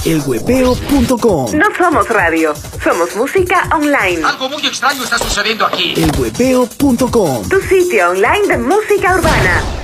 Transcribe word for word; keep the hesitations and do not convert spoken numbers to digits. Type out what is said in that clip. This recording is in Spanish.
el webeo punto com. No somos radio, somos música online. Algo muy extraño está sucediendo aquí. el webeo punto com. Tu sitio online de música urbana.